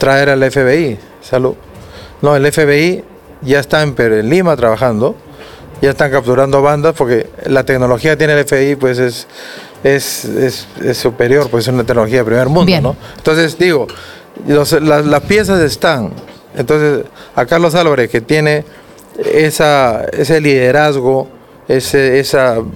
traer al FBI. Salud. No, el FBI ya está en Lima trabajando, ya están capturando bandas, porque la tecnología que tiene el FBI pues es superior, pues es una tecnología de primer mundo, ¿no? Entonces digo, las piezas están. Entonces a Carlos Álvarez, que tiene ese liderazgo, ese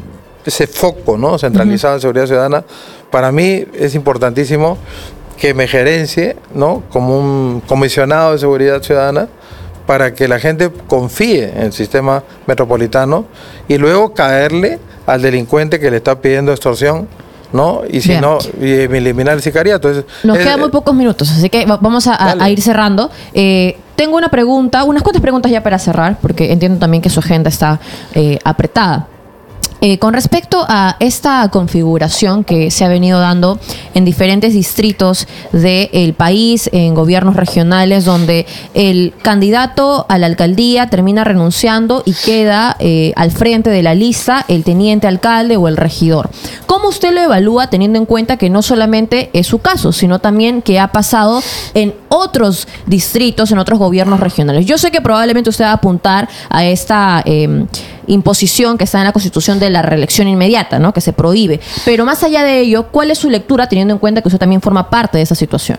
foco, ¿no?, centralizado en seguridad ciudadana, para mí es importantísimo que me gerencie, ¿no?, como un comisionado de seguridad ciudadana, para que la gente confíe en el sistema metropolitano y luego caerle al delincuente que le está pidiendo extorsión, ¿no? Y si no, eliminar el sicariato. Nos quedan muy pocos minutos, así que vamos a ir cerrando. Tengo una pregunta, unas cuantas preguntas ya para cerrar, porque entiendo también que su agenda está apretada. Con respecto a esta configuración que se ha venido dando en diferentes distritos del país, en gobiernos regionales, donde el candidato a la alcaldía termina renunciando y queda al frente de la lista el teniente alcalde o el regidor. ¿Cómo usted lo evalúa, teniendo en cuenta que no solamente es su caso, sino también que ha pasado en otros distritos, en otros gobiernos regionales? Yo sé que probablemente usted va a apuntar a esta imposición que está en la Constitución de la reelección inmediata, ¿no?, que se prohíbe. Pero más allá de ello, ¿cuál es su lectura, teniendo en cuenta que usted también forma parte de esa situación?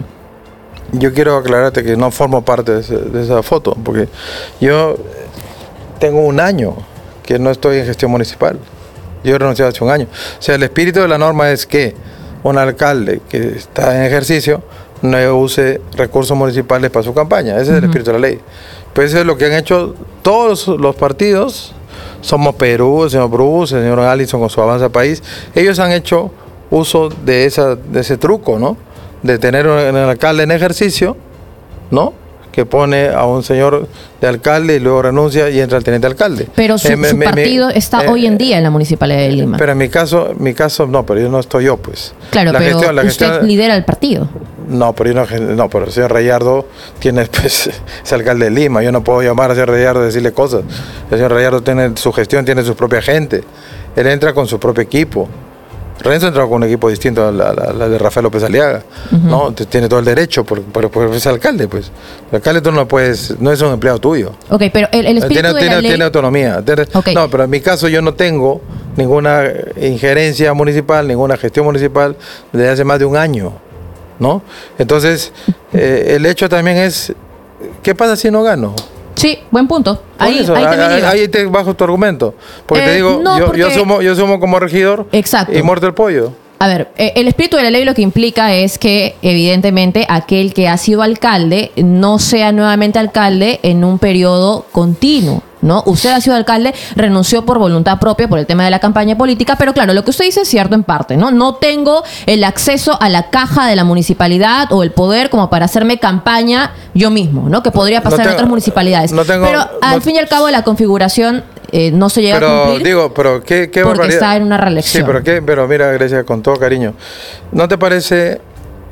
Yo quiero aclararte que no formo parte de esa foto, porque yo tengo un año que no estoy en gestión municipal. Yo he renunciado hace un año. O sea, el espíritu de la norma es que un alcalde que está en ejercicio no use recursos municipales para su campaña. Ese es el espíritu de la ley. Pues eso es lo que han hecho todos los partidos. Somos Perú, el señor Bruce, el señor Allison con su Avanza País. Ellos han hecho uso de ese truco, ¿no?, de tener un alcalde en ejercicio, ¿no?, que pone a un señor de alcalde y luego renuncia y entra el teniente alcalde. Pero su partido está hoy en día en la Municipalidad de Lima. Pero en mi caso no, pero yo no estoy yo, pues. Claro, pero usted lidera el partido. No, pero pero el señor Rayardo tiene, pues, es alcalde de Lima. Yo no puedo llamar al señor Rayardo y decirle cosas. El señor Rayardo tiene su gestión, tiene su propia gente. Él entra con su propio equipo. Renzo entró con un equipo distinto a la de Rafael López Aliaga, ¿no? Entonces, tiene todo el derecho, porque es alcalde, pues. El alcalde tú no puedes, no es un empleado tuyo. Ok, pero el espíritu de la ley... Tiene autonomía. No, pero en mi caso yo no tengo ninguna injerencia municipal, ninguna gestión municipal desde hace más de un año, ¿no? Entonces, el hecho también es, ¿qué pasa si no gano? Sí, buen punto. Ahí te bajo tu argumento. Porque te digo, no, yo asumo como regidor. Exacto. Y muerto el pollo. A ver, el espíritu de la ley lo que implica es que, evidentemente, aquel que ha sido alcalde no sea nuevamente alcalde en un periodo continuo, ¿no? Usted ha sido alcalde, renunció por voluntad propia por el tema de la campaña política, pero claro, lo que usted dice es cierto en parte, ¿no? No tengo el acceso a la caja de la municipalidad o el poder como para hacerme campaña yo mismo, ¿no? Que podría pasar en otras municipalidades. Pero al fin y al cabo la configuración no se llega a cumplir. Pero qué porque barbaridad. Está en una reelección. Sí, pero mira, Grecia, con todo cariño, ¿no te parece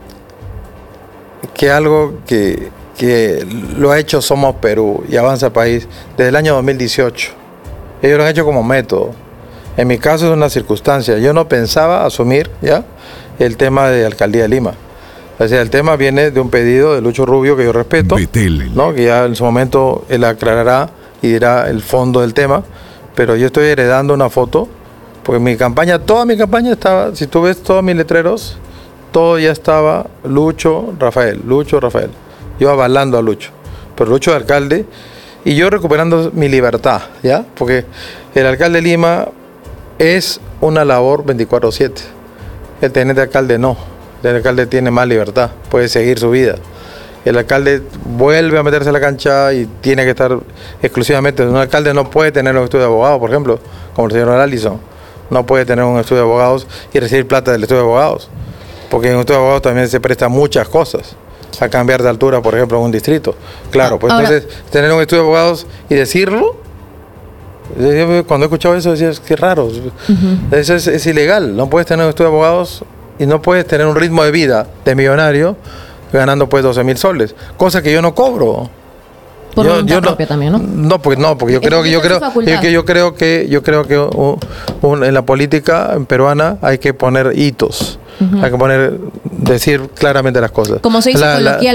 que algo que lo ha hecho Somos Perú y Avanza País desde el año 2018, ellos lo han hecho como método? En mi caso es una circunstancia. Yo no pensaba asumir ya el tema de Alcaldía de Lima. O sea, el tema viene de un pedido de Lucho Rubio que yo respeto, ¿no?, que ya en su momento él aclarará y dirá el fondo del tema, pero yo estoy heredando una foto, porque toda mi campaña estaba, si tú ves todos mis letreros, todo ya estaba Lucho, Rafael, yo avalando a Lucho, pero Lucho de alcalde, y yo recuperando mi libertad, ¿ya? Porque el alcalde de Lima es una labor 24/7, el teniente alcalde no, el alcalde tiene más libertad, puede seguir su vida. El alcalde vuelve a meterse a la cancha y tiene que estar exclusivamente. Un alcalde no puede tener un estudio de abogados, por ejemplo, como el señor Allison. No puede tener un estudio de abogados y recibir plata del estudio de abogados. Porque en un estudio de abogados también se presta muchas cosas. A cambiar de altura, por ejemplo, en un distrito. Claro, pues ahora, entonces, tener un estudio de abogados y decirlo, yo cuando he escuchado eso decía, qué raro. Eso es ilegal. No puedes tener un estudio de abogados y no puedes tener un ritmo de vida de millonario ganando pues 12,000 soles, cosa que yo no cobro. Por voluntad propia también, ¿no? No, porque yo creo que en la política peruana hay que poner hitos, hay que decir claramente las cosas. Como se dice coloquialmente.